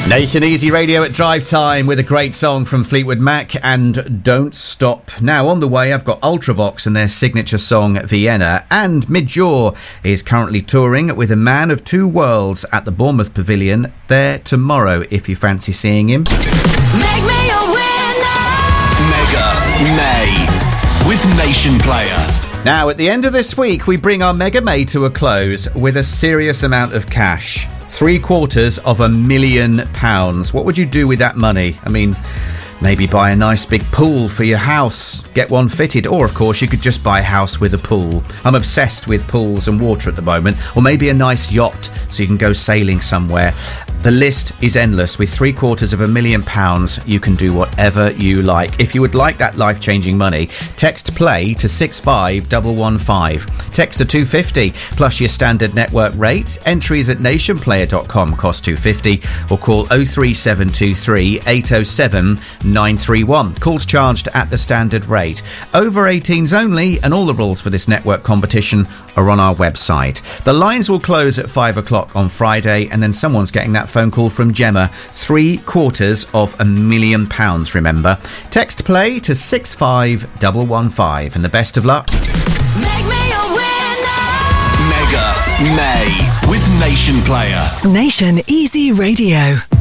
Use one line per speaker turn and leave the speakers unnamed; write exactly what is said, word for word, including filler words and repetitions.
Nation Easy Radio at drive time with a great song from Fleetwood Mac and Don't Stop. Now on the way I've got Ultravox and their signature song Vienna, and Midjaw is currently touring with A Man of Two Worlds at the Bournemouth Pavilion. There tomorrow if you fancy seeing him.
Make me a winner!
Mega May with Nation Player.
Now, at the end of this week, we bring our Mega May to a close with a serious amount of cash. Three quarters of a million pounds. What would you do with that money? I mean, maybe buy a nice big pool for your house, get one fitted, or of course you could just buy a house with a pool. I'm obsessed with pools and water at the moment, or maybe a nice yacht so you can go sailing somewhere. The list is endless. With three quarters of a million pounds, you can do whatever you like. If you would like that life-changing money, text play to six five one one five. Text to two fifty plus your standard network rate. Entries at nation player dot com cost two fifty, or call oh three seven two three eight oh seven nine three one. Calls charged at the standard rate. Over eighteens only, and all the rules for this network competition are on our website. The lines will close at five o'clock on Friday, and then someone's getting that phone call from Gemma. Three quarters of a million pounds, remember. Text play to six five one one five, and the best of luck.
Make me a winner!
Mega May with Nation Player.
Nation Easy Radio.